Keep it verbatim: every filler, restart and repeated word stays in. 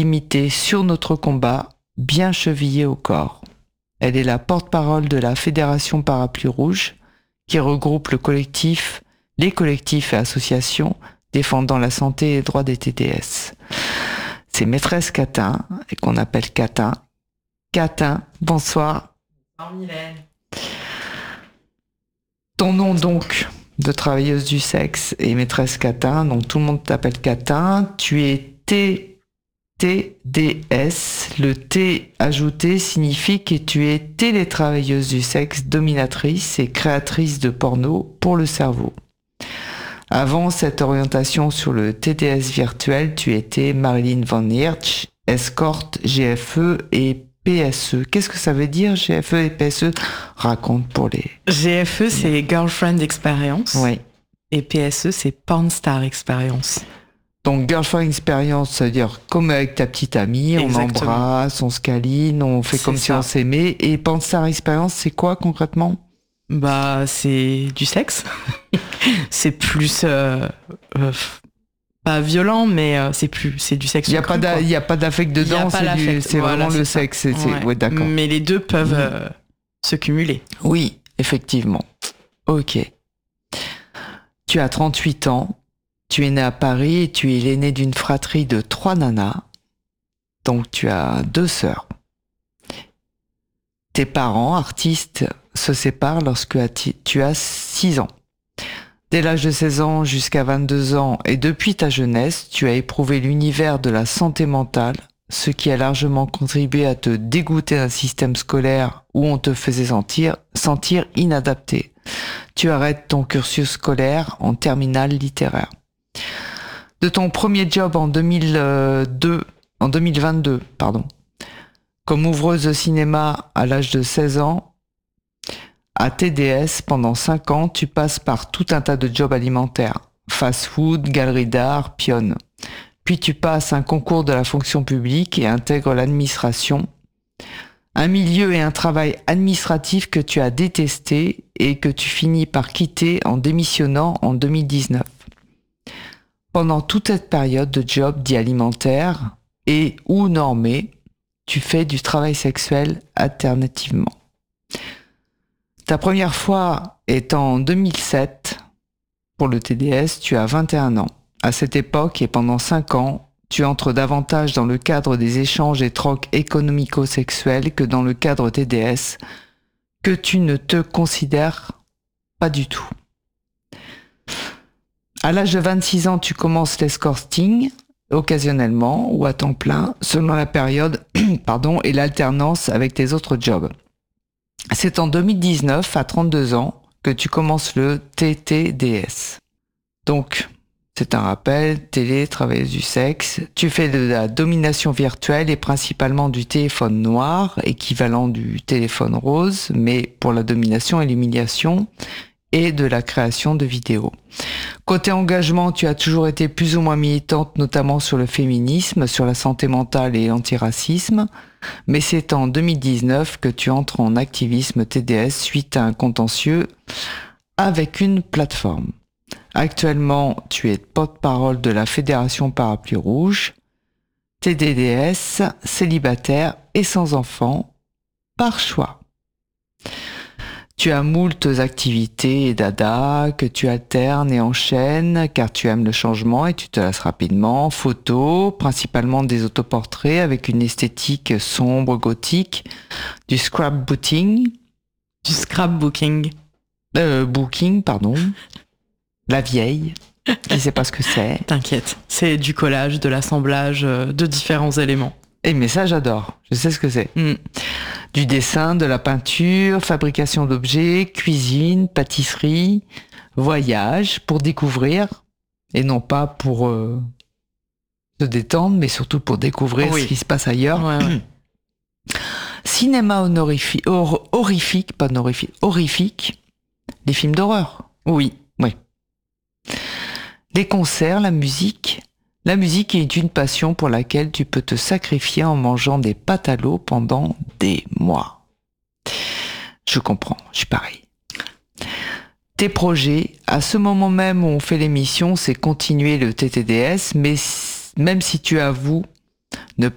limitée sur notre combat, bien chevillée au corps. Elle est la porte-parole de la Fédération Parapluie Rouge, qui regroupe le collectif, les collectifs et associations défendant la santé et les droits des T D S. C'est Maîtresse Catin, et qu'on appelle Catin. Catin, bonsoir. Bonsoir Mylène. Ton nom donc de travailleuse du sexe est Maîtresse Catin, donc tout le monde t'appelle Catin. Tu es T T D S. Le T ajouté signifie que tu es télétravailleuse du sexe, dominatrice et créatrice de porno pour le cerveau. Avant cette orientation sur le T D S virtuel, tu étais Marilyn Van Hirsch, escorte, G F E et P S E. Qu'est-ce que ça veut dire, G F E et P S E? Raconte pour les... G F E, c'est Girlfriend Experience. Oui. Et P S E, c'est Porn Star Experience. Donc, Girlfriend Experience, ça veut dire comme avec ta petite amie, on Exactement. embrasse, on se câline, on fait C'est comme si ça. on s'aimait. Et Porn Star Experience, c'est quoi concrètement? Bah, c'est du sexe. C'est plus... euh, euh, pas violent, mais euh, c'est plus, c'est du sexe. Il n'y a, pas d'a- y a pas d'affect Y a dedans, pas c'est, du- l'affect. c'est Voilà, vraiment le c'est ça. sexe. C'est, c'est- Ouais. ouais, d'accord. Mais les deux peuvent Mmh. euh, se cumuler. Oui, effectivement. Ok. Tu as trente-huit ans, tu es né à Paris et tu es l'aîné d'une fratrie de trois nanas. Donc tu as deux sœurs. Tes parents, artistes, se séparent lorsque tu as six ans. Dès l'âge de seize ans jusqu'à vingt-deux ans et depuis ta jeunesse, tu as éprouvé l'univers de la santé mentale, ce qui a largement contribué à te dégoûter d'un système scolaire où on te faisait sentir, sentir inadapté. Tu arrêtes ton cursus scolaire en terminale littéraire. De ton premier job en deux mille deux, en deux mille vingt-deux, pardon, comme ouvreuse de cinéma à l'âge de seize ans, à T D S, pendant cinq ans, tu passes par tout un tas de jobs alimentaires, fast-food, galerie d'art, pionne. Puis tu passes un concours de la fonction publique et intègres l'administration. Un milieu et un travail administratif que tu as détesté et que tu finis par quitter en démissionnant en deux mille dix-neuf. Pendant toute cette période de job dit alimentaire et ou normé, tu fais du travail sexuel alternativement. Ta première fois est en deux mille sept. Pour le T D S, tu as vingt et un ans. À cette époque et pendant cinq ans, tu entres davantage dans le cadre des échanges et trocs économico-sexuels que dans le cadre T D S, que tu ne te considères pas du tout. À l'âge de vingt-six ans, tu commences l'escorting, occasionnellement ou à temps plein, selon la période pardon, et l'alternance avec tes autres jobs. C'est en deux mille dix-neuf, à trente-deux ans, que tu commences le T T D S. Donc, c'est un rappel, télé, travailleuse du sexe. Tu fais de la domination virtuelle et principalement du téléphone noir, équivalent du téléphone rose, mais pour la domination et l'humiliation, et de la création de vidéos. Côté engagement, tu as toujours été plus ou moins militante, notamment sur le féminisme, sur la santé mentale et l'antiracisme, mais c'est en deux mille dix-neuf que tu entres en activisme T D S suite à un contentieux avec une plateforme. Actuellement, tu es porte-parole de la Fédération Parapluie Rouge, T D D S, célibataire et sans enfant, par choix. Tu as moult activités et dada que tu alternes et enchaînes car tu aimes le changement et tu te lasses rapidement. Photos, principalement des autoportraits avec une esthétique sombre, gothique, du scrapbooking, Du scrapbooking. euh, booking, pardon, la vieille, qui sait pas ce que c'est. T'inquiète, c'est du collage, de l'assemblage euh, de différents éléments. Et mais ça j'adore, je sais ce que c'est. Mm. Du dessin, de la peinture, fabrication d'objets, cuisine, pâtisserie, voyage pour découvrir et non pas pour euh, se détendre, mais surtout pour découvrir Oui. ce qui se passe ailleurs. Ouais, ouais. Cinéma honorifique, hor- horrifique, pas honorifique, horrifique, les films d'horreur. Oui, oui. Les concerts, la musique. La musique est une passion pour laquelle tu peux te sacrifier en mangeant des pâtes à l'eau pendant des mois. Je comprends, je suis pareil. Tes projets, à ce moment même où on fait l'émission, c'est continuer le T T D S, mais même si tu avoues ne